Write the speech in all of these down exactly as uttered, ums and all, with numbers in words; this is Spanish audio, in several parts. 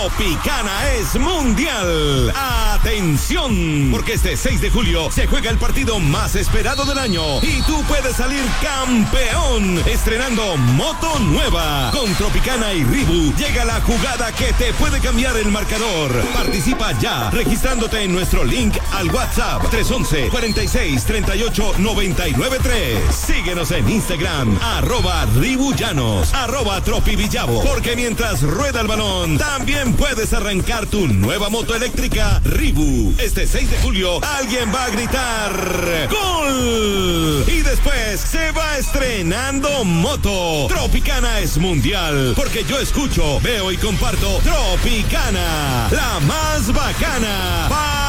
Tropicana es mundial. ¡Atención! Porque este seis de julio se juega el partido más esperado del año y tú puedes salir campeón estrenando moto nueva. Con Tropicana y Ribu llega la jugada que te puede cambiar el marcador. Participa ya registrándote en nuestro link al WhatsApp tres once, cuarenta y seis, treinta y ocho, noventa y nueve tres. Síguenos en Instagram, arroba Ribullanos, arroba Tropivillavo, porque mientras rueda el balón, también puedes arrancar tu nueva moto eléctrica Ribu. Este seis de julio, alguien va a gritar ¡Gol! Y después se va estrenando moto. Tropicana es mundial, porque yo escucho, veo y comparto Tropicana, la más bacana,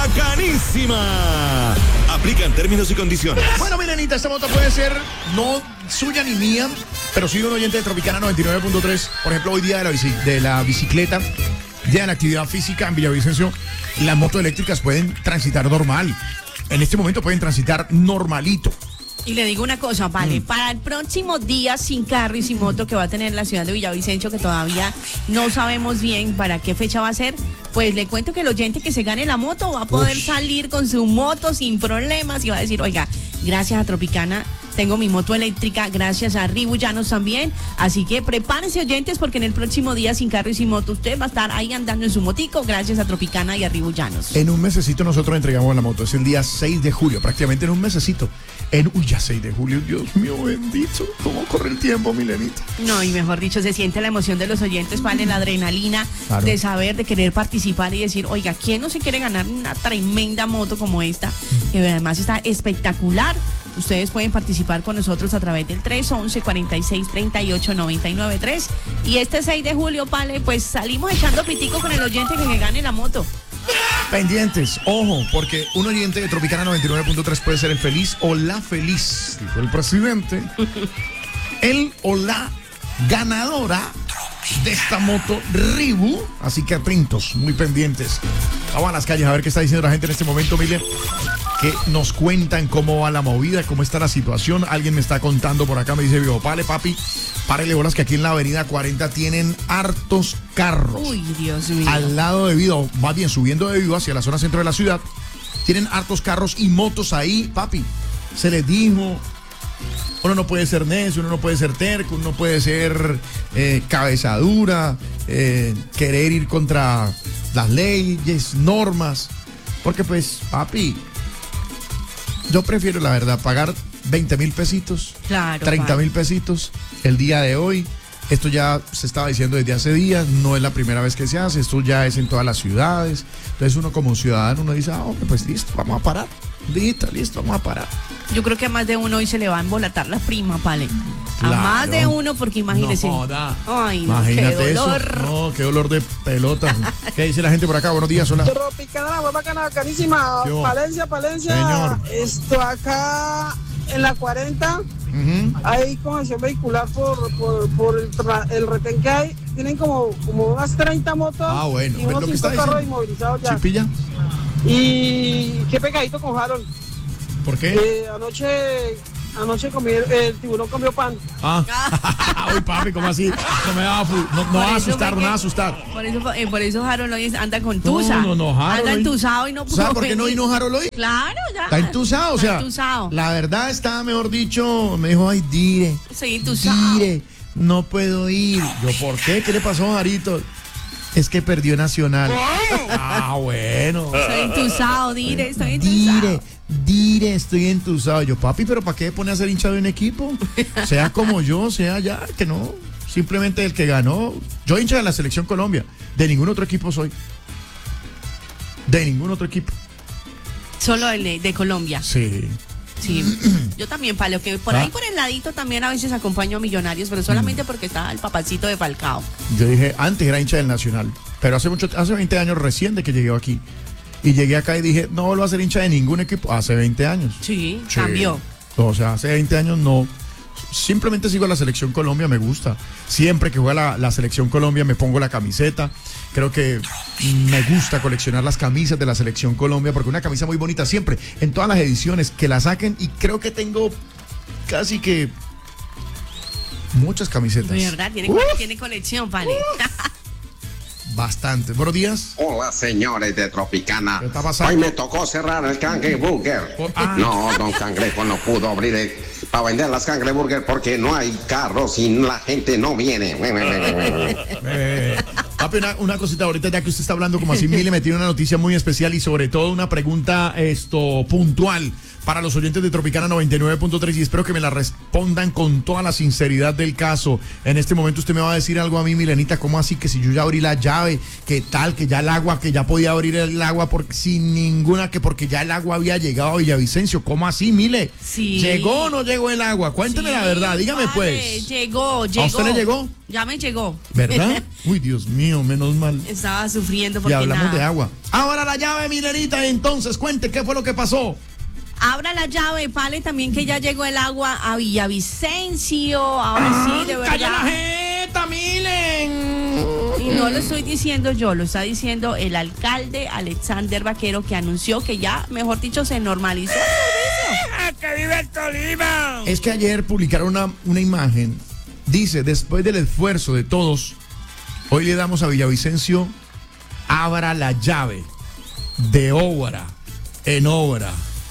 bacanísima. Aplican términos y condiciones. Bueno, Milenita, esta moto puede ser no suya ni mía, pero sí un oyente de Tropicana noventa y nueve punto tres. Por ejemplo, hoy día de la, bici, de la bicicleta, día de la actividad física en Villavicencio, las motos eléctricas pueden transitar normal. En este momento pueden transitar normalito. Y le digo una cosa, vale, mm. para el próximo día sin carro y sin moto que va a tener la ciudad de Villavicencio, que todavía no sabemos bien para qué fecha va a ser, pues le cuento que el oyente que se gane la moto va a poder Ush. salir con su moto sin problemas y va a decir, oiga, gracias a Tropicana tengo mi moto eléctrica, gracias a Ribullanos también, así que prepárense oyentes porque en el próximo día sin carro y sin moto usted va a estar ahí andando en su motico gracias a Tropicana y a Ribullanos. En un mesecito nosotros entregamos la moto, es el día seis de julio, prácticamente en un mesecito. En, uy, ya seis de julio, Dios mío bendito, ¿cómo corre el tiempo, Milenita? No, y mejor dicho, se siente la emoción de los oyentes, vale, la adrenalina claro. de saber, de querer participar y decir, oiga, ¿quién no se quiere ganar una tremenda moto como esta? Que además está espectacular. Ustedes pueden participar con nosotros a través del tres once, cuarenta y seis, treinta y ocho, noventa y nueve tres. Y este seis de julio, Pale, pues salimos echando pitico con el oyente que se gane la moto. Pendientes, ojo, porque un oyente de Tropicana noventa y nueve punto tres puede ser el feliz o la feliz, dijo el presidente. El o la ganadora de esta moto Ribu. Así que atentos, muy pendientes. Vamos a las calles a ver qué está diciendo la gente en este momento, Mile. Que nos cuentan cómo va la movida, cómo está la situación. Alguien me está contando por acá, me dice, Vivo, pale, papi, párele bolas que aquí en la avenida cuarenta tienen hartos carros. Uy, Dios mío. Al lado de Vivo, más bien subiendo de Vivo hacia la zona centro de la ciudad, tienen hartos carros y motos ahí, papi. Se les dijo, uno no puede ser necio, uno no puede ser terco, uno no puede ser eh, cabezadura, eh, querer ir contra las leyes, normas, porque pues, papi, yo prefiero, la verdad, pagar veinte mil pesitos, claro, treinta mil pesitos el día de hoy. Esto ya se estaba diciendo desde hace días, no es la primera vez que se hace, esto ya es en todas las ciudades. Entonces uno como ciudadano, uno dice, ah, hombre, pues listo, vamos a parar. Listo, listo, vamos a parar. Yo creo que a más de uno hoy se le va a embolatar la prima, Pale. Claro. A más de uno, porque imagínese. No joda. Ay, no, imagínate qué dolor. Eso. No, qué dolor de pelota. ¿Qué dice la gente por acá? Buenos días, hola. Tropicana, muy bacana, bacanísima. Palencia, Palencia. Señor. Esto acá en la cuarenta. Uh-huh. Hay congestión vehicular por, por, por el, tra- el retén que hay. Tienen como, como unas treinta motos. Ah, bueno. Y unos cinco carros inmovilizados ya. ¿Chipilla? Y qué pegadito con Harold. ¿Por qué? Eh, anoche, anoche comí, el, el tiburón comió pan. Ah, uy, papi, ¿cómo así? No me va a, no, no va a asustar, no me va a asustar. Por eso, eh, por eso Harold hoy anda con tusa. No, no, no, Harold. Anda entusado y no pudo. ¿Sabes por qué no vino Harold hoy? Claro, ya. Está entusado, o sea. Está entusado. La verdad está, mejor dicho, me dijo, ay, dire. Sí, entusado. Dire, no puedo ir. Yo, ¿por qué? ¿Qué le pasó, Jarito? Es que perdió Nacional. Ah, bueno. Estoy entusado, dire, estoy entusado. Dire, dire, estoy entusado. Yo, papi, ¿pero para qué pone a ser hincha de un equipo? Sea como yo, sea ya, que no. Simplemente el que ganó. Yo hincha de la Selección Colombia. De ningún otro equipo soy. De ningún otro equipo. Solo el de, de Colombia. Sí. Sí, yo también, Palo, que por ahí ¿Ah? por el ladito también a veces acompaño a Millonarios, pero solamente mm. porque está el papacito de Falcao. Yo dije, antes era hincha del Nacional, pero hace mucho, hace veinte años recién de que llegué aquí. Y llegué acá y dije, no vuelvo a ser hincha de ningún equipo. Hace veinte años. Sí, sí, cambió. O sea, hace veinte años no. Simplemente sigo a la Selección Colombia, me gusta. Siempre que juega la, la Selección Colombia me pongo la camiseta. Creo que me gusta coleccionar las camisas de la Selección Colombia porque una camisa muy bonita siempre, en todas las ediciones, que la saquen, y creo que tengo casi que muchas camisetas. De verdad, tiene, tiene colección, vale. bastante. Buenos días. Hola, señores de Tropicana. ¿Qué está pasando? Hoy me tocó cerrar el Cangreburger. Oh, ah. No, don Cangrejo no pudo abrir el, para vender las Cangreburger porque no hay carros y la gente no viene. Eh, papi, una, una cosita ahorita, ya que usted está hablando como así, Mile me tiene una noticia muy especial y sobre todo una pregunta esto puntual para los oyentes de Tropicana noventa y nueve punto tres y espero que me la respondan con toda la sinceridad del caso. En este momento usted me va a decir algo a mí, Milenita, ¿cómo así que si yo ya abrí la llave, que tal, que ya el agua, que ya podía abrir el agua por, sin ninguna, que porque ya el agua había llegado a Villavicencio? ¿Cómo así, Mile? Sí. ¿Llegó o no llegó el agua? Cuénteme Sí, la verdad, dígame vale, pues. Llegó, llegó. ¿A usted le llegó? Ya me llegó. ¿Verdad? Uy, Dios mío, menos mal. Estaba sufriendo Y porque hablamos nada. de agua. Ahora la llave, Milenita, entonces cuente qué fue lo que pasó. Abra la llave, Pale, también que ya llegó el agua a Villavicencio. Ahora sí, de verdad. ¡Calla la jeta, Milen! Y no lo estoy diciendo yo, lo está diciendo el alcalde Alexander Vaquero, que anunció que ya, mejor dicho, se normalizó el servicio. ¡Que vive el Tolima! Es que ayer publicaron una, una imagen. Dice, después del esfuerzo de todos, hoy le damos a Villavicencio, abra la llave de obra en obra.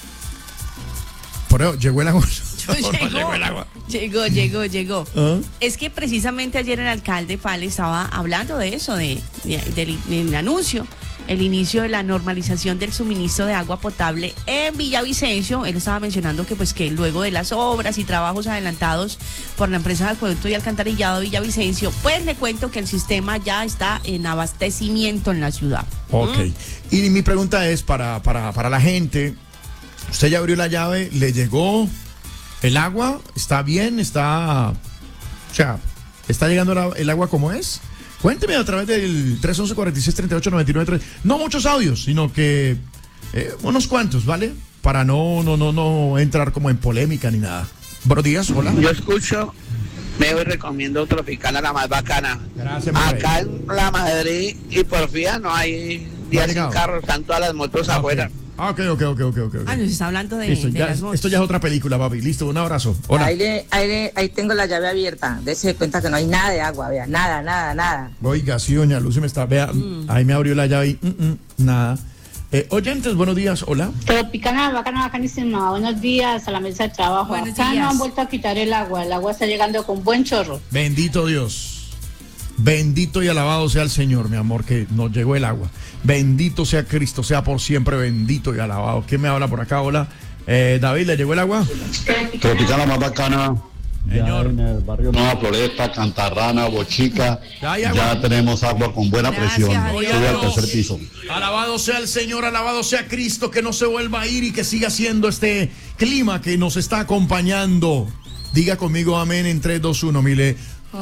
Por eso, llegó el agua. No, no llegó, llegó el agua. llegó, llegó, llegó. ¿Ah? Es que precisamente ayer el alcalde Pale estaba hablando de eso, de, de- del, del anuncio, el inicio de la normalización del suministro de agua potable en Villavicencio. Él estaba mencionando que pues que luego de las obras y trabajos adelantados por la empresa de acueducto y alcantarillado de Villavicencio, pues le cuento que el sistema ya está en abastecimiento en la ciudad. Ok. Y mi pregunta es para, para, para la gente. Usted ya abrió la llave, le llegó el agua, está bien, está, o sea, está llegando la- el agua como es. Cuénteme a través del tres once, cuarenta y seis, treinta y ocho, noventa y nueve, tres. No muchos audios, sino que eh, unos cuantos, ¿vale? Para no, no, no, no entrar como en polémica ni nada. Buenos días, hola. Yo escucho, veo y recomiendo Tropicana, la más bacana. Gracias, mi Acá rey. en la Madrid y Porfía no hay días sin llegado. carros, están todas las motos Ah, ok. afuera. Ah, ok, ok, ok, ok, ok. Ah, nos está hablando de, Listo, de ya- las motos. esto ya es otra película, papi. Listo, un abrazo. Hola. Ahí, le- ahí, le- ahí tengo la llave abierta. Dese cuenta que no hay nada de agua, vea. Nada, nada, nada. Oiga, sí, doña Lucy me está, vea, ahí me abrió la llave y mm, mm, nada. Eh, oyentes, buenos días, hola. Tropicana, bacana, bacanísima. Buenos días a la mesa de trabajo. Buenos Acá días. no han vuelto a quitar el agua. El agua está llegando con buen chorro. Bendito Dios. Bendito y alabado sea el Señor, mi amor, que nos llegó el agua. Bendito sea Cristo, sea por siempre bendito y alabado. ¿Quién me habla por acá? Hola. Eh, David, ¿le llegó el agua? Tropicana más bacana. Señor. Ya en el barrio Nueva Floresta, Cantarrana, Bochica, Ya hay agua. ya tenemos agua con buena Gracias presión. a Dios. Sube al tercer piso. Alabado sea el Señor, alabado sea Cristo, que no se vuelva a ir y que siga siendo este clima que nos está acompañando. Diga conmigo amén en tres, dos, uno, mire.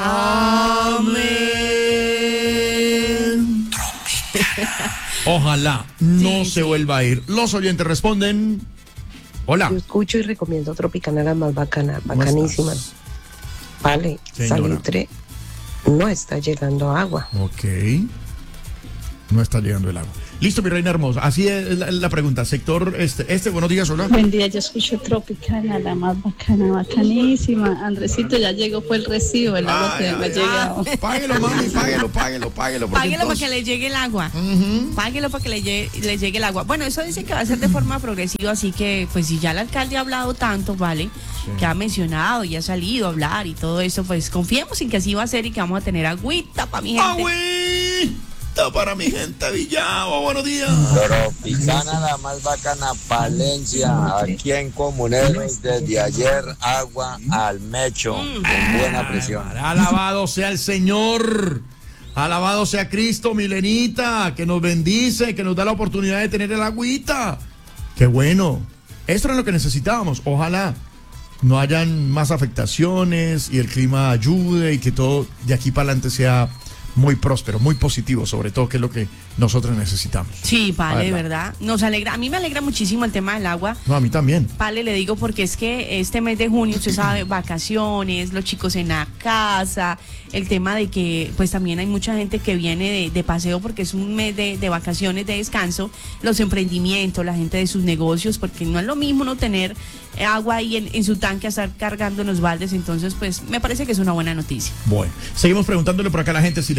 Amén. Ojalá no se vuelva a ir. Los oyentes responden. Hola. Yo escucho y recomiendo Tropicana, la más bacana, ¿Cómo bacanísima. estás? Vale, Señora. Salitre, no está llegando agua. Ok. No está llegando el agua. Listo, mi reina hermosa. Así es la, la pregunta. Sector este, este, buenos días, hola. Buen día, yo escucho Tropicana, la más bacana, bacanísima. Andresito, ya llegó, fue el recibo, el agua Ay, que me ha ay, llegado. ay. Páguelo, mami, páguelo, páguelo, páguelo. porque Páguelo para entonces- que le llegue el agua. Ujú. Páguelo para que le llegue, le llegue el agua. Bueno, eso dice que va a ser de forma progresiva, así que pues si ya el alcalde ha hablado tanto, ¿vale? Que ha mencionado y ha salido a hablar y todo eso, pues confiemos en que así va a ser y que vamos a tener agüita para mi gente. Agüita para mi gente Villavo, buenos días. Tropicana, la más bacana, Palencia, aquí en Comuneros, desde ayer, agua al mecho, con buena presión. Alabado sea el Señor. Alabado sea Cristo, Milenita, que nos bendice, que nos da la oportunidad de tener el agüita. Qué bueno. Esto es lo que necesitábamos. Ojalá no hayan más afectaciones y el clima ayude y que todo de aquí para adelante sea muy próspero, muy positivo, sobre todo, que es lo que nosotros necesitamos. Sí, vale, de ¿Verdad? verdad. Nos alegra, a mí me alegra muchísimo el tema del agua. No, a mí también. Vale, le digo porque es que este mes de junio, usted sabe, vacaciones, los chicos en la casa, el tema de que pues también hay mucha gente que viene de, de paseo porque es un mes de, de vacaciones, de descanso, los emprendimientos, la gente de sus negocios, porque no es lo mismo no tener eh, agua ahí en, en su tanque a estar cargando en los baldes, entonces pues me parece que es una buena noticia. Bueno, seguimos preguntándole por acá a la gente si le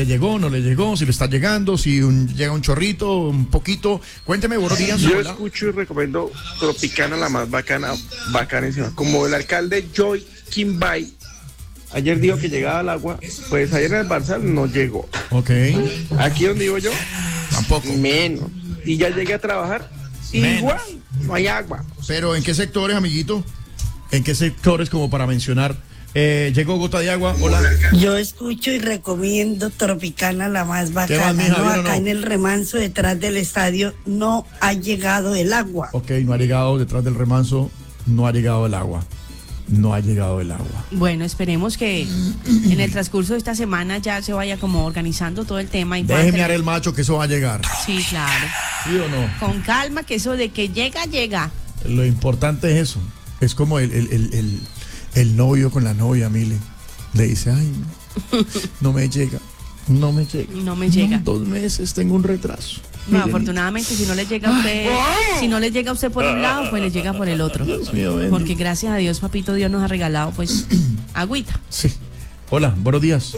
le llegó, no le llegó, si le está llegando, si un, llega un chorrito, un poquito. Cuénteme, buenos días. Yo Hola. escucho y recomiendo Tropicana, la más bacana, bacanísima. Como el alcalde Joy Kimbay ayer dijo que llegaba el agua, pues ayer en el Barzal no llegó. Ok. Aquí donde vivo yo, tampoco. Menos. Y ya llegué a trabajar, Menos. igual, no hay agua. Pero ¿en qué sectores, amiguito? ¿En qué sectores como para mencionar? Eh, llegó gota de agua, hola. Yo escucho y recomiendo Tropicana, la más bacana. más, mija? No, ¿Bien o acá no? en el remanso detrás del estadio no ha llegado el agua. Ok, no ha llegado detrás del remanso, no ha llegado el agua. No ha llegado el agua. Bueno, esperemos que en el transcurso de esta semana ya se vaya como organizando todo el tema. Y puedan Déjeme tener- ar el macho que eso va a llegar. Sí, claro. ¿Sí o no? Con calma, que eso de que llega, llega. Lo importante es eso. Es como el, el, el, el, el novio con la novia, Mile. Le dice, ay, no, no me llega, no me llega. No me llega. No, dos meses, tengo un retraso. No, Miren. afortunadamente, si no le llega a usted, si no le llega a usted por un lado, pues le llega por el otro. Dios mío, bendito. Porque gracias a Dios, papito Dios nos ha regalado, pues, agüita. Sí. Hola, buenos días.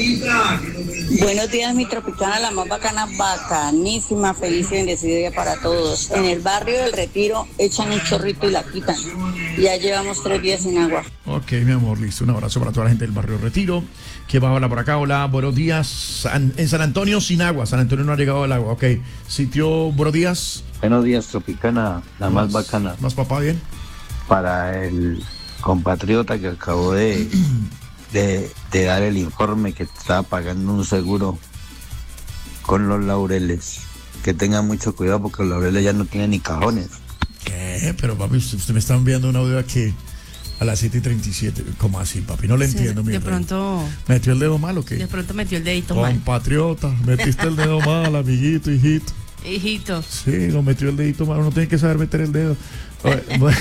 Buenos días, mi Tropicana, la más bacana, bacanísima, feliz y bendecido día para todos. En el barrio del Retiro echan un chorrito y la quitan. Ya llevamos tres días sin agua. Ok, mi amor, listo. Un abrazo para toda la gente del barrio Retiro. ¿Quién va a hablar por acá? Hola, buenos días. San- en San Antonio sin agua. San Antonio no ha llegado el agua. Ok. Sitio, buenos días. Buenos días, Tropicana, la más, más bacana. Más papá, bien. Para el compatriota que acabó de, de, de dar el informe que estaba pagando un seguro con los laureles. Que tenga mucho cuidado porque los laureles ya no tienen ni cajones. ¿Qué? Pero papi, usted, usted me está enviando un audio aquí a las siete y treinta y siete. ¿Cómo así, papi? No le Sí, entiendo, mi de rey. pronto, ¿Metió el dedo mal o qué? de pronto metió el dedito mal. Compatriota, metiste el dedo mal, amiguito, hijito. Hijito. Sí, lo metió el dedito mal. Uno tiene que saber meter el dedo. Oye, bueno.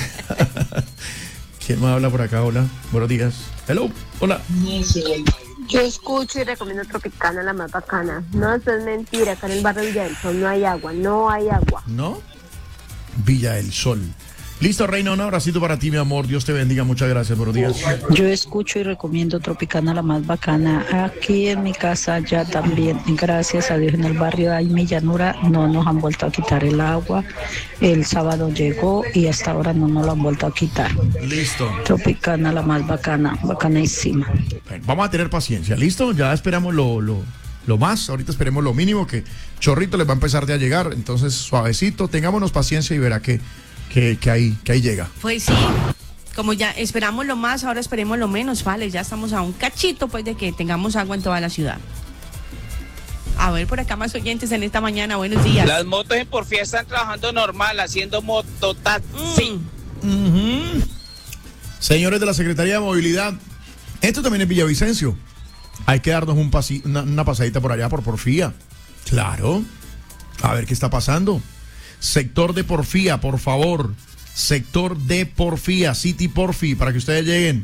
¿Quién más habla por acá? Hola. Buenos días. Hello. Hola. Yo escucho y recomiendo Tropicana, la más bacana. No, eso es mentira. Acá en el barrio Villa del Sol no hay agua, no hay agua. ¿No? Villa del Sol. Listo, Reina, un abracito para ti, mi amor. Dios te bendiga. Muchas gracias. Buenos días. Yo escucho y recomiendo Tropicana, la más bacana. Aquí en mi casa ya también, gracias a Dios, en el barrio hay mi llanura, no nos han vuelto a quitar el agua. El sábado llegó y hasta ahora no nos lo han vuelto a quitar. Listo. Tropicana, la más bacana, bacanísima. Bueno, vamos a tener paciencia. ¿Listo? Ya esperamos lo, lo, lo más. Ahorita esperemos lo mínimo, que chorrito les va a empezar de a llegar. Entonces, suavecito. Tengámonos paciencia y verá que, que, que, ahí, que ahí llega. Pues sí, como ya esperamos lo más, ahora esperemos lo menos, vale, ya estamos a un cachito pues de que tengamos agua en toda la ciudad. A ver, por acá más oyentes en esta mañana, buenos días. Las motos en Porfía están trabajando normal, haciendo mototaxi. Uh-huh. Señores de la Secretaría de Movilidad, esto también es Villavicencio. Hay que darnos un pasi- una, una pasadita por allá, por Porfía. Claro. A ver qué está pasando. Sector de Porfía, por favor. Sector de Porfía, City Porfi, para que ustedes lleguen.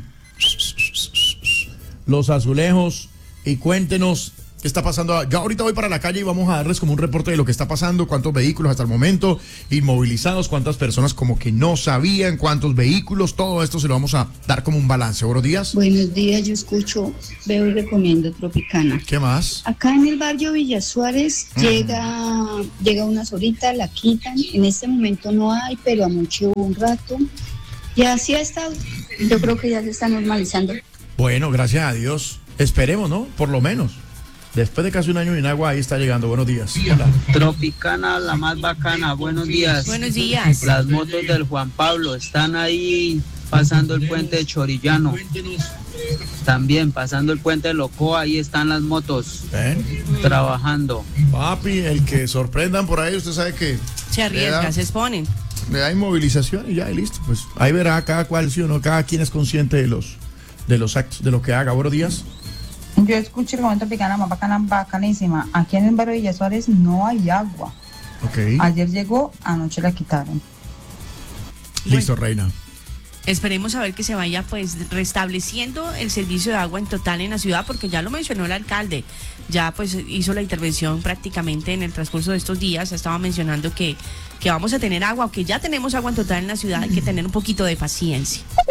Los azulejos y cuéntenos qué está pasando. Yo ahorita voy para la calle y vamos a darles como un reporte de lo que está pasando, cuántos vehículos hasta el momento inmovilizados, cuántas personas como que no sabían, cuántos vehículos, todo esto se lo vamos a dar como un balance. Buenos días. Buenos días, yo escucho, veo y recomiendo Tropicana. ¿Qué más? Acá en el barrio Villa Suárez Mm. llega, llega unas horitas, la quitan. En este momento no hay, pero anoche hubo un rato. Y así ha estado. Yo creo que ya se está normalizando. Bueno, gracias a Dios. Esperemos, ¿no? Por lo menos. Después de casi un año en agua, ahí está llegando. Buenos días. Hola. Tropicana, la más bacana, buenos días. Buenos días. Las motos del Juan Pablo están ahí pasando el puente de Chorillano. También pasando el puente de Locoa, ahí están las motos ¿Ven? trabajando. Papi, el que sorprendan por ahí, usted sabe que Se arriesgan, se exponen. le da inmovilización y ya, y listo. Pues ahí verá cada cual, sí o no, cada quien es consciente de los, de los actos, de lo que haga. Buenos días. Yo escucho el momento Tropicana, más bacana, bacanísima. Aquí en el barrio Villa Suárez no hay agua. Ok. Ayer llegó, anoche la quitaron. Listo, Reina. Esperemos a ver que se vaya pues restableciendo el servicio de agua en total en la ciudad, porque ya lo mencionó el alcalde, ya pues hizo la intervención prácticamente en el transcurso de estos días, estaba mencionando que, que vamos a tener agua, que ya tenemos agua en total en la ciudad, hay que tener un poquito de paciencia.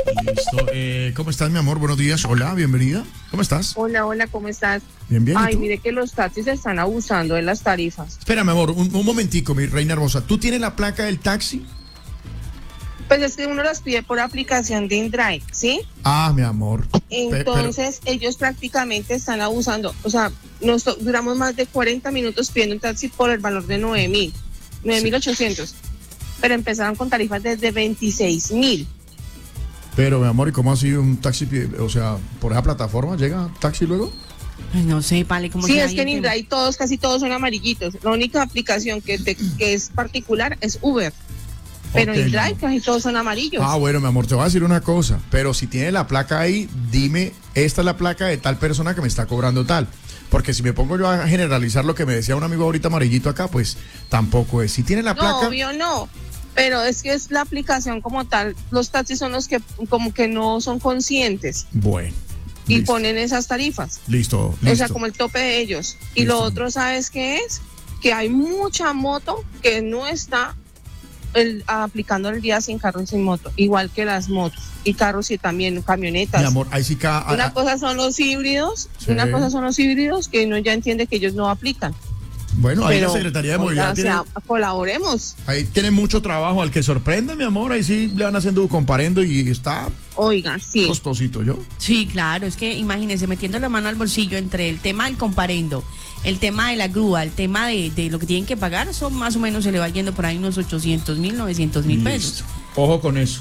Listo. Eh, ¿Cómo estás, mi amor? Buenos días. Hola, bienvenida. ¿Cómo estás? Hola, hola, ¿cómo estás? Bien, bien. ¿y Ay, tú? mire que los taxis están abusando de las tarifas. Espera, mi amor, un, un momentico, mi reina hermosa. ¿Tú tienes la placa del taxi? Pues es que uno las pide por aplicación de InDrive, ¿sí? Ah, mi amor. Pe- Entonces, ellos prácticamente están abusando. O sea, nos to- duramos más de cuarenta minutos pidiendo un taxi por el valor de nueve mil, nueve mil ochocientos. Pero empezaron con tarifas desde veintiséis mil. Pero, mi amor, ¿y cómo así un taxi? pide- O sea, por esa plataforma llega taxi luego? Ay, no sé, vale, ¿cómo Sí, será es que en ahí el tema? InDrive todos, casi todos son amarillitos. La única aplicación que, te- que es particular es Uber. Pero Ok, en InDrive no. casi todos son amarillos. Ah, bueno, mi amor, te voy a decir una cosa. Pero si tiene la placa ahí, dime, esta es la placa de tal persona que me está cobrando tal. Porque si me pongo yo a generalizar lo que me decía un amigo ahorita amarillito acá, pues tampoco es. Si tiene la No, placa... obvio no. Pero es que es la aplicación como tal. Los taxis son los que como que no son conscientes Bueno, y listo, ponen esas tarifas. listo, O sea, listo. como el tope de ellos. Y Listo. lo otro, ¿sabes qué es? Que hay mucha moto que no está el, aplicando el día sin carro y sin moto. Igual que las motos. Y carros y también camionetas. Mi amor, ahí sí ca... Una ah, cosa son los híbridos, Sí. una cosa son los híbridos que uno ya entiende que ellos no aplican. Bueno, ahí Pero, la Secretaría de oiga, Movilidad o tiene, sea, colaboremos. ahí tiene mucho trabajo. Al que sorprenda, mi amor, ahí sí le van haciendo comparendo y está Oiga, sí. costosito, ¿yo? Sí, claro, es que imagínense, metiendo la mano al bolsillo entre el tema del comparendo, el tema de la grúa, el tema de, de lo que tienen que pagar, eso más o menos se le va yendo por ahí unos ochocientos mil, novecientos mil pesos. Listo. Ojo con eso.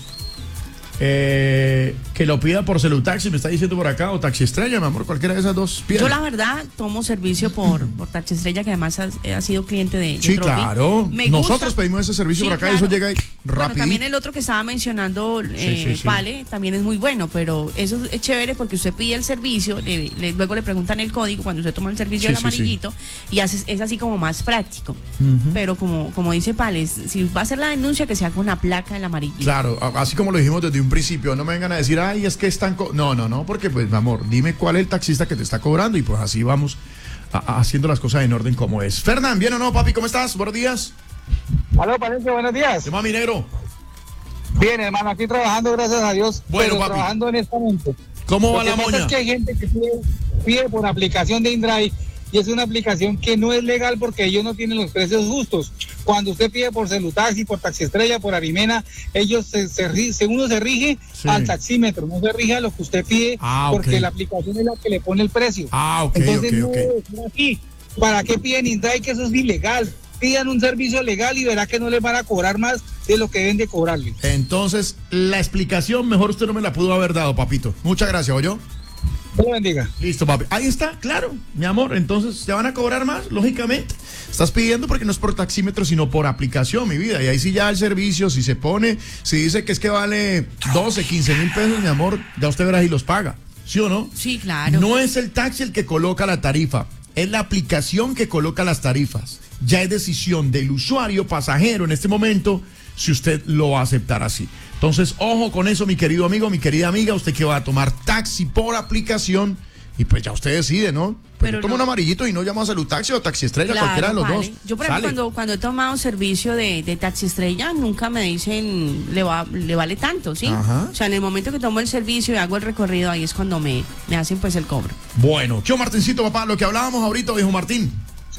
Eh, que lo pida por Celutaxi, me está diciendo por acá, o Taxi Estrella, mi amor, cualquiera de esas dos. Yo pídale. la verdad tomo servicio por, por Taxi Estrella, que además ha, ha sido cliente de, de Sí, Tropi. claro. Me Nosotros gusta. pedimos ese servicio Sí, por acá claro. y eso llega ahí Bueno, rápido. también el otro que estaba mencionando, eh, sí, sí. Vale, también es muy bueno, pero eso es chévere porque usted pide el servicio, le- le- luego le preguntan el código cuando usted toma el servicio Sí, del sí, sí. amarillito y hace, es así como más práctico. Ujú. Pero como, como dice Pales, si va a hacer la denuncia, que sea con la placa del amarillito. Claro, a- así como lo dijimos desde un principio, no me vengan a decir, ay, es que están... co-". No, no, no, porque pues, mi amor, dime cuál es el taxista que te está cobrando y pues así vamos a- a- haciendo las cosas en orden como es. Fernán, ¿bien o no, papi? ¿Cómo estás? Buenos días. Aló, Palencia, buenos días. ¿Qué más, mi negro? Bien, hermano, aquí trabajando, gracias a Dios. Bueno, pero papi. trabajando honestamente. ¿Cómo Lo va que la pasa moña? Es que hay gente que pide, pide por aplicación de InDrive y es una aplicación que no es legal porque ellos no tienen los precios justos. Cuando usted pide por Celutaxi, por Taxi Estrella, por Arimena, ellos se, se, ri- se- uno se rige Sí. al taxímetro, no se rige a lo que usted pide Ah, porque ok. la aplicación es la que le pone el precio. Ah, ok, Entonces ok, no ok. debe ser así. ¿Para qué piden InDrive? Que eso es ilegal. Pidan un servicio legal y verá que no les van a cobrar más de lo que deben de cobrarle. Entonces, la explicación mejor usted no me la pudo haber dado, papito. Muchas gracias, ¿oyó? Dios lo bendiga. Listo, papi. Ahí está, claro, mi amor. Entonces, ¿te van a cobrar más? Lógicamente. Estás pidiendo porque no es por taxímetro, sino por aplicación, mi vida. Y ahí sí ya el servicio, si se pone, si dice que es que vale doce, quince mil pesos, mi amor, ya usted verá y los paga. ¿Sí o no? Sí, claro. No es el taxi el que coloca la tarifa, es la aplicación que coloca las tarifas. Ya es decisión del usuario pasajero en este momento si usted lo va a aceptar así. Entonces, ojo con eso, mi querido amigo, mi querida amiga, usted que va a tomar taxi por aplicación y pues ya usted decide, ¿no? Pues Pero yo tomo no. un amarillito y no llamo a Salutaxi o Taxi Estrella, Claro, cualquiera de los vale. dos. Yo, por ejemplo, Sale. cuando, cuando he tomado servicio de, de Taxi Estrella, nunca me dicen le, va, le vale tanto, ¿sí? Ajá. O sea, en el momento que tomo el servicio y hago el recorrido, ahí es cuando me, me hacen pues el cobro. Bueno, ¿qué Martincito, papá? Lo que hablábamos ahorita, dijo Martín.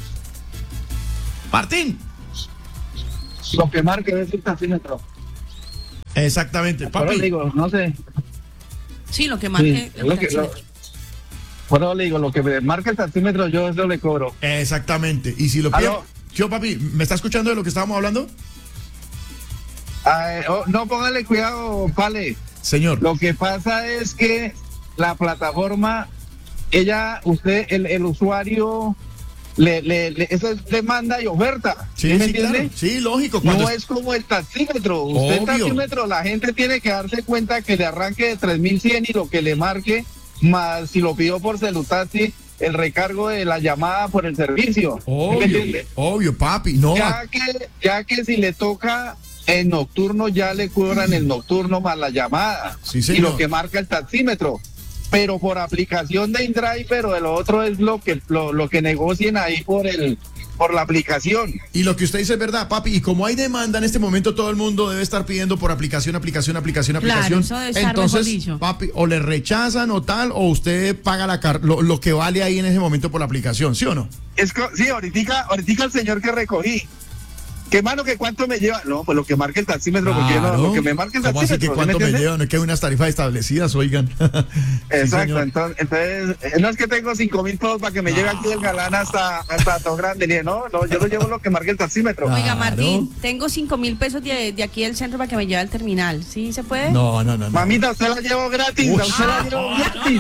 Martín. Lo que marca es el taxímetro. Exactamente, Por eso papi. digo, no sé. Sí, lo que marque Sí, el lo que- taxímetro. Por eso le digo, lo que me marca el taxímetro, yo eso le cobro. Exactamente. Y si lo pide. Aló. ¿Qué, papi? ¿Me está escuchando de lo que estábamos hablando? Ah, eh, oh, no, póngale cuidado, Pale. Señor. Lo que pasa es que la plataforma, ella, usted, el, el usuario, le, le, le- eso es demanda y oferta. Sí, ¿Sí me sí, entiende? claro. Sí, lógico. Cuando No es- es como el taxímetro. Usted el Obvio. taxímetro, la gente tiene que darse cuenta que le arranque de tres mil cien y lo que le marque, más si lo pidió por Celutaxi, el recargo de la llamada por el servicio. ¿Sí me Obvio, entiende? obvio, papi. No. Ya que, ya que si le toca en nocturno, ya le cobran el nocturno más la llamada. Sí, y señor. lo que marca el taxímetro. Pero por aplicación de InDrive, pero de lo otro es lo que lo, lo que negocien ahí por el por la aplicación. Y lo que usted dice es verdad, papi, y como hay demanda en este momento, todo el mundo debe estar pidiendo por aplicación, aplicación, aplicación, Claro, aplicación. eso debe estar, mejor Entonces, dicho. papi, o le rechazan o tal, o usted paga la car lo, lo que vale ahí en ese momento por la aplicación, ¿sí o no? Es co- sí, ahorita, ahorita el señor que recogí. ¿Qué mano que cuánto me lleva? No, pues lo que marque el taxímetro, porque yo no, Claro. lo que me marque el ¿Cómo así taxímetro. que cuánto ¿sí me entiende? llevan? Es que hay unas tarifas establecidas, oigan. Exacto, entonces, entonces, eh, no es que tengo cinco mil pesos para que me llegue aquí el galán hasta, hasta todo grande. Ni- No, no, yo lo llevo lo que marque el taxímetro. Oiga, Martín, tengo cinco mil pesos de, de aquí del centro para que me lleve al terminal. ¿Sí se puede? No, no, no. no. Mamita, usted la llevo gratis, Uy. a usted la llevo gratis.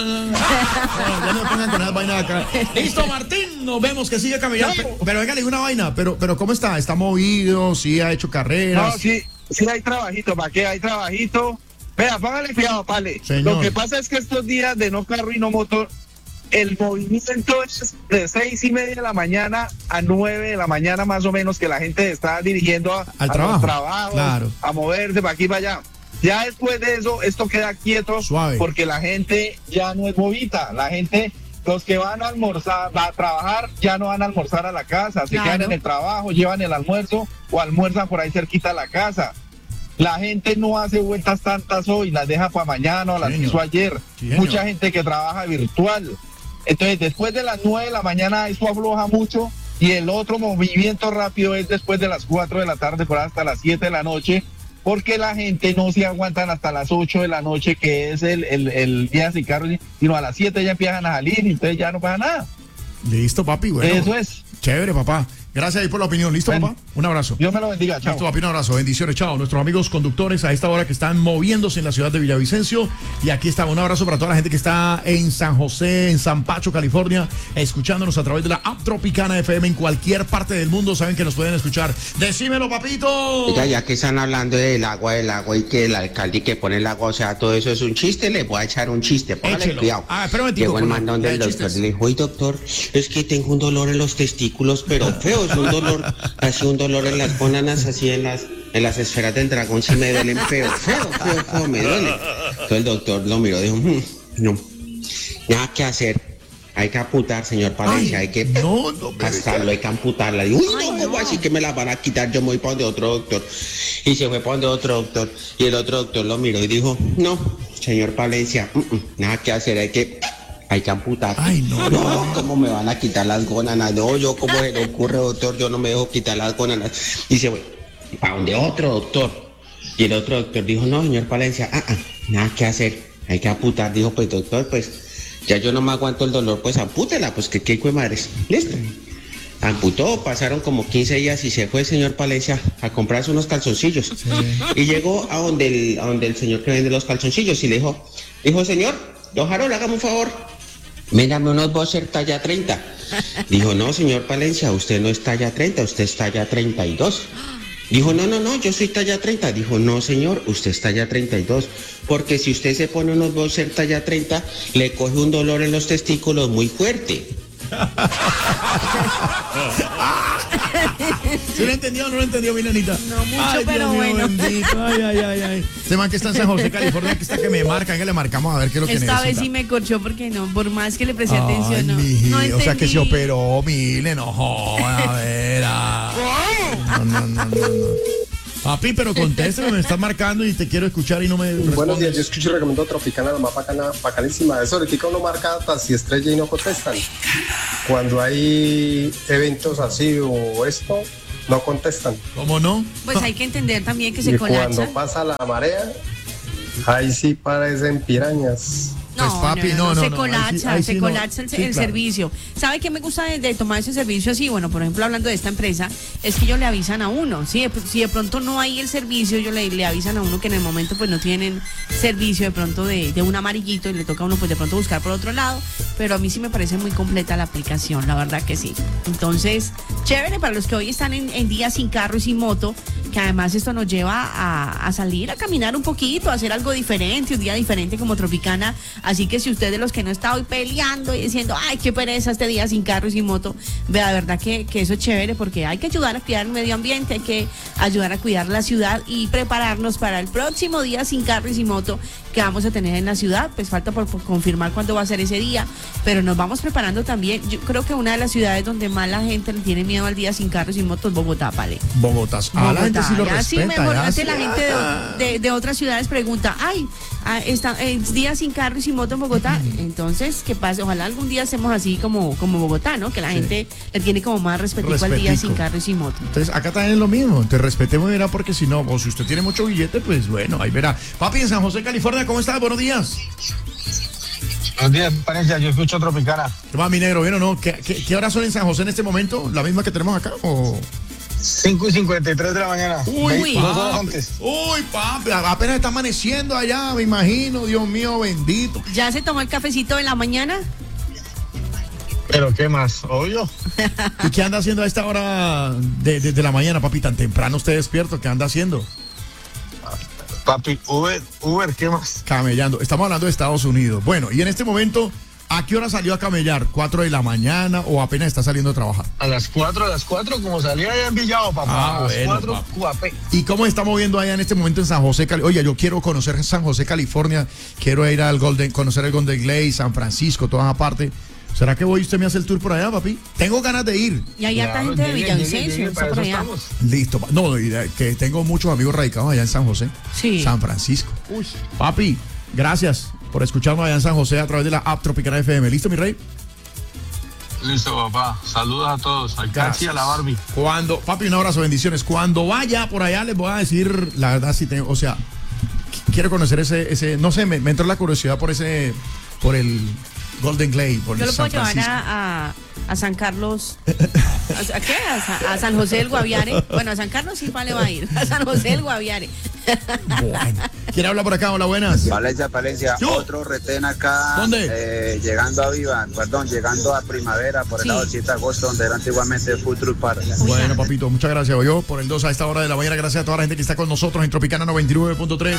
No, ya no me pongan con esas vainas acá. Listo, Martín, nos vemos que sigue caminando. Pero, pero venga, le digo una vaina, pero, pero ¿cómo está? ¿Está movido? ¿Sí ha hecho carreras? No, sí, sí hay trabajito, ¿para qué hay trabajito? Vea, póngale cuidado, Pale. Señor. Lo que pasa es que estos días de no carro y no motor, el movimiento es de seis y media de la mañana a nueve de la mañana más o menos, que la gente está dirigiendo a, Al a trabajo, los trabajos, claro. a moverse para aquí y para allá. Ya después de eso, esto queda quieto. Suave. Porque la gente ya no es bobita. La gente, los que van a almorzar, a trabajar, ya no van a almorzar a la casa. Se Claro. quedan en el trabajo, llevan el almuerzo o almuerzan por ahí cerquita a la casa. La gente no hace vueltas tantas hoy, las deja para mañana o las Señor. hizo ayer. Sí, señor. Mucha gente que trabaja virtual. Entonces, después de las nueve de la mañana, eso afloja mucho. Y el otro movimiento rápido es después de las cuatro de la tarde, por hasta las siete de la noche. Porque la gente no se aguantan hasta las ocho de la noche, que es el, el, el día sin carro, sino a las siete ya empiezan a salir y entonces ya no pasa nada. Listo, papi, bueno. Eso es. Chévere, papá. Gracias ahí por la opinión. ¿Listo, Bueno. papá? Un abrazo. Dios me lo bendiga. Chao. Listo, papi, un abrazo. Bendiciones, chao. Nuestros amigos conductores a esta hora que están moviéndose en la ciudad de Villavicencio. Y aquí está, un abrazo para toda la gente que está en San José, en San Pacho, California, escuchándonos a través de la app Tropicana F M en cualquier parte del mundo. Saben que nos pueden escuchar. Decímelo, papito. Oiga, ya que están hablando del agua, del agua y que el alcalde y que pone el agua, o sea, todo eso es un chiste, le voy a echar un chiste, póngale Échelo. cuidado. Ah, espera un momentico, Llegó el con- mandón de del doctor chistes. y le dijo, oye doctor, es que tengo un dolor en los testículos, pero feo, es un dolor, así un dolor en las gónadas, así en las, en las esferas del dragón, sí me duelen feo, feo, feo, feo, me duele. Entonces el doctor lo miró y dijo, "Mm, no, nada que hacer. Hay que amputar, señor Palencia, hay que no, no, gastarlo, hay que amputarla. Y, uy, no, ¿cómo así que me la van a quitar? Yo me voy para donde otro doctor. Y se fue para donde otro doctor. Y el otro doctor lo miró y dijo, no, señor Palencia, mm, mm, nada que hacer, hay que, hay que amputar. Ay, no, no, ¿cómo me van a quitar las gónadas? No, yo, ¿cómo se le ocurre, doctor? Yo no me dejo quitar las gónadas. Y se fue para donde otro doctor. Y el otro doctor dijo, no, señor Palencia, ah, ah, nada que hacer, hay que amputar. Dijo, pues doctor, pues ya yo no me aguanto el dolor, pues ampútela, pues que qué hijo de madres. Listo. Amputó, pasaron como quince días y se fue el señor Palencia a comprarse unos calzoncillos. Y llegó a donde el, a donde el señor que vende los calzoncillos y le dijo, dijo, señor, don Harold, hágame un favor, véndame unos boxer talla treinta. Dijo, no, señor Palencia, usted no es talla treinta, usted es talla treinta y dos. Dijo, no, no, no, yo soy talla treinta. Dijo, no, señor, usted es talla treinta y dos. Porque si usted se pone unos boxer talla treinta, le coge un dolor en los testículos muy fuerte. ¿Sí lo entendió o no lo entendió, mi nanita? No mucho, Ay, pero Dios mío, bueno. bendito. Ay, ay, ay, ay. Ese man que está en San José, California, que está que me marca, que le marcamos a ver qué es lo que Esta necesita. vez sí me corchó porque no, por más que le presté Ay, atención, no. miji, No o sea que se entendí. operó, mire, no joda, a ver. ah. No, no, no, no, no. Papi, pero contéstame, me estás marcando y te quiero escuchar y no me respondes. Buenos días, yo escucho y recomiendo Tropicana, la más bacana, bacanísima. Eso ahorita uno marca taxi estrella y no contestan. Cuando hay eventos así o esto, no contestan. ¿Cómo no? Pues hay que entender también que Y se cuando colapsa. pasa la marea, ahí sí parecen pirañas. No, Pues, papi, no, no, no, se no, colapsa, ahí sí- ahí se sí no. colapsa el, Sí, el claro. servicio. ¿Sabe qué me gusta de, de tomar ese servicio así? Bueno, por ejemplo, hablando de esta empresa, es que ellos le avisan a uno. ¿Sí? Si de pronto no hay el servicio, ellos le, le avisan a uno que en el momento pues no tienen servicio de pronto de, de un amarillito y le toca a uno pues de pronto buscar por otro lado. Pero a mí sí me parece muy completa la aplicación, la verdad que sí. Entonces, chévere para los que hoy están en, en días sin carro y sin moto, que además esto nos lleva a, a salir a caminar un poquito, a hacer algo diferente, un día diferente como Tropicana. Así que si usted de los que no está hoy peleando y diciendo, ay, qué pereza este día sin carro y sin moto, vea, de verdad que, que eso es chévere porque hay que ayudar a cuidar el medio ambiente, hay que ayudar a cuidar la ciudad y prepararnos para el próximo día sin carro y sin moto, que vamos a tener en la ciudad. Pues falta por, por confirmar cuándo va a ser ese día, pero nos vamos preparando también. Yo creo que una de las ciudades donde más la gente le tiene miedo al día sin carros y sin motos, Bogotá, ¿vale? Bogotá. Ah, la gente sí lo ya respeta. Sí, mejor, ya antes sí. la gente de, de, de otras ciudades pregunta, ay, ah, está, es día sin carro y sin moto en Bogotá. Entonces, ¿qué pasa? Ojalá algún día hacemos así como, como Bogotá, ¿no? Que la Sí. gente le tiene como más respetico, al día Respetico. sin carro y sin moto. Entonces, acá también es lo mismo. Te respetemos, verá, porque si no, o si usted tiene mucho billete, pues bueno, ahí verá. Papi, en San José, California, ¿cómo estás? Buenos días. Buenos días, Palencia, yo escucho Tropicana. ¿Qué más, mi negro? ¿Bien o no? ¿Qué, qué, qué horas son en San José en este momento? ¿La misma que tenemos acá? ¿O? cinco y cincuenta y tres de la mañana. Uy, dos horas papi. antes. Uy, papi, apenas está amaneciendo allá, me imagino. Dios mío, bendito. ¿Ya se tomó el cafecito de la mañana? Pero qué más, obvio. ¿Y qué anda haciendo a esta hora de, de, de la mañana, papi? Tan temprano usted despierto, ¿qué anda haciendo? Papi, Uber, Uber, ¿qué más? Camellando. Estamos hablando de Estados Unidos. Bueno, y en este momento, ¿a qué hora salió a camellar? ¿Cuatro de la mañana o apenas está saliendo a trabajar? A las cuatro, a las cuatro, como salía allá en Villado, papá. Ah, a las bueno, cuatro, papá. Cuapé. ¿Y cómo está moviendo allá en este momento en San José, Cali? Oye, yo quiero conocer San José, California. Quiero ir al Golden, conocer el Golden Glade, San Francisco, todas aparte. ¿Será que voy y usted me hace el tour por allá, papi? Tengo ganas de ir. Y hay harta gente de Villavicencio, está por allá. Listo. pa- No, y de- que tengo muchos amigos radicados allá en San José. Sí. San Francisco. Papi, gracias por escucharnos allá en San José a través de la app Tropicana F M. ¿Listo, mi rey? Listo, papá. Saludos a todos. Al Gracias. Cachi y a la Barbie. Cuando, papi, un abrazo, bendiciones. Cuando vaya por allá les voy a decir, la verdad, si tengo, o sea, qu- quiero conocer ese, ese, no sé, me, me entró la curiosidad por ese, por el Golden Glade, por Yo el lo puedo San llevar Francisco. a, a, a San Carlos. ¿A, a qué? A, Sa- a San José del Guaviare. Bueno, a San Carlos sí le va a ir. A San José del Guaviare. Bueno. ¿Quién habla por acá? Hola, buenas. Valencia, Valencia, Yo. otro retén acá. ¿Dónde? eh, llegando a Viva, perdón, llegando a Primavera por el Sí. lado del siete de agosto, donde era antiguamente Food Truck Park. Bueno, papito, muchas gracias. Yo por el dos a esta hora de la mañana. Gracias a toda la gente que está con nosotros en Tropicana noventa y nueve punto tres.